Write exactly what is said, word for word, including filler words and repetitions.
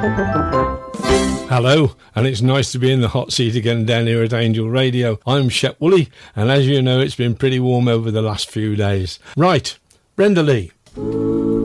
Hello, and it's nice to be in the hot seat again down here at Angel Radio. I'm Shep Woolley, and as you know, it's been pretty warm over the last few days. Right, Brenda Lee.